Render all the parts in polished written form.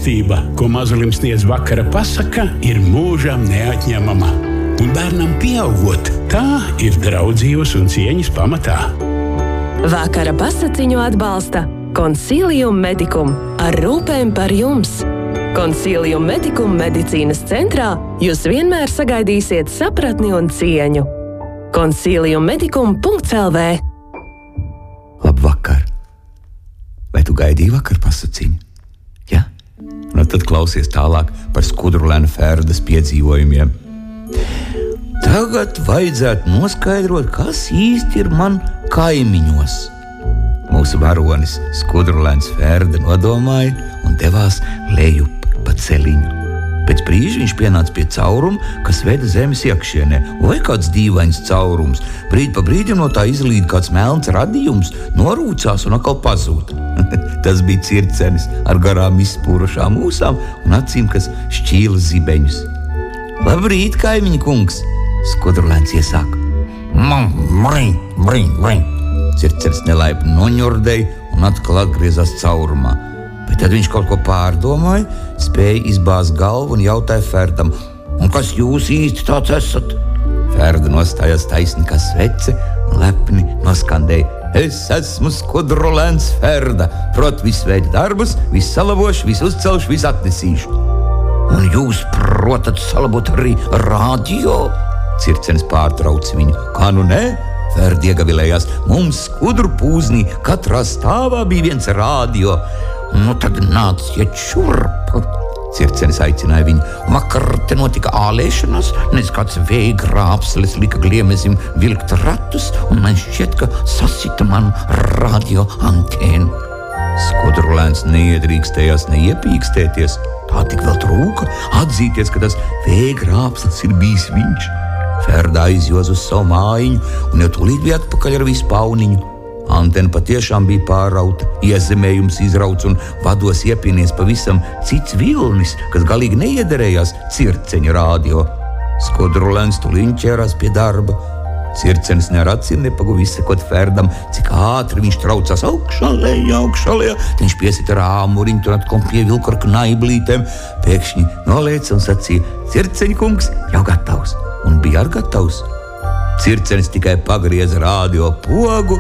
Mīlestība, ko mazulim sniedz vakara pasaka, ir mūžam neatņemama. Un bērnam pieaugot, tā ir draudzības un cieņas pamatā. Vakara pasakiņu atbalsta Consilium Medicum ar rūpēm par jums. Consilium Medicum medicīnas centrā jūs vienmēr sagaidīsiet sapratni un cieņu. Consiliummedicum.lv. Labvakar! Vai tu gaidīji vakar pasakiņu? Ja? Nu tad klausies tālāk par Skudrulēna Ferdas piedzīvojumiem. Tagad vajadzētu noskaidrot, kas īsti ir man kaimiņos. Mūsu varonis Skudrulēns Ferda nodomāja un devās lejup pa celiņu. Pēc brīža viņš pienāca pie cauruma, kas veda zemes iekšienē. Vai kāds dīvains caurums. Brīdi pa brīdim no tā izlīd kāds melns radījums, norūcās un atkal pazūd. Tas bija circenis ar garām izspūrušām ūsām un acīm, kas šķīla zibeņus. Labrīt, kaimiņa kungs! Skudrulēns iesāka. Circenis nelaipni noņurdēja un atkal atgriezās caurumā. Bet tad viņš kaut ko pārdomāja, spēja izbāzt galvu un jautāja Ferdam: un kas jūs īsti tāds esat? Ferda nostājās taisni kā svece un lepni noskandēja: es esmu Skudrulēns Ferda, prot visu veidu darbus, visu salavošu, visu uzcelšu, visu atnesīšu. Un jūs protat salabot arī radio? Circenis pārtrauca viņu. Kā nu ne? Ferda iegavilējās. Mums skudru pūznī katrā stāvā bija viens radio. Nu tad nāciet šurp. Circenis aicināja viņu. Vakar te notika ālēšanās, nezinu kāds vēja grābslis lika gliemezim vilkt ratus, un man šķiet, ka sasita man radio antēnu. Skudrulēns neiedrīkstējās neiepīkstēties. Tā tik vēl trūka atzīties, ka tas vēja grābslis ir bijis viņš. Ferda aizjoz uz savu mājiņu un jau tūlīt bija atpakaļ ar visu pauniņu. Antena patiešām bija pārrauta, iezemējums izrauts un vados iepinies pavisam cits vilnis, kas galīgi neiederējās circeņa radio. Skudrulēns tūlīt ķērās pie darba. Circenis ne ar acīm nepaguva izsekot Ferdam, cik ātri viņš traucās augšā lejā. Tad viņš piesita ar āmuriņu, tur atkal pievilka ar knaiblītēm. Pēkšņi nolēca un sacīja: circeņa kungs jau gatavs. Un bija ar gatavs. Circenis tikai pagrieza radio pogu,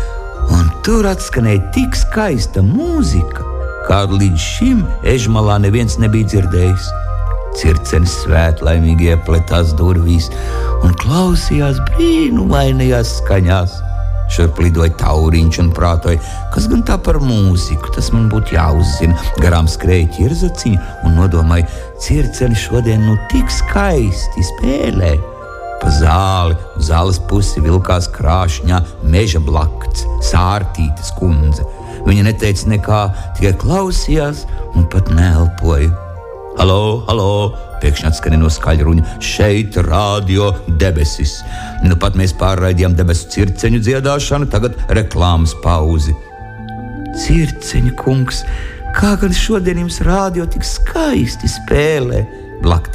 un tur atskanēja tik skaista mūzika, kādu līdz šim ežmalā neviens nebija dzirdējis. Circenis svētlaimīgi iepletās durvīs un klausījās brīnumainajās skaņās. Šurp lidoja tauriņš un prātoja, kas gan tā par mūziku, tas man būtu jāuzzina. Garām skrēja ķirzaciņa un nodomāja: circenis šodien nu tik skaisti spēlē. Pa zāli uz zāles pusi vilkās krāšņā meža blakts, Sārtītes kundze. Viņa neteica nekā, tikai klausījās un pat neelpoja. Halo, halo, pēkšņi atskanēja no skaļruņa: šeit radio debesis. Nu pat mēs pārraidījām debesu circeņu dziedāšanu, tagad reklāmas pauzi. Circeņa kungs, kā gan šodien jums radio tik skaisti spēlē? Blakti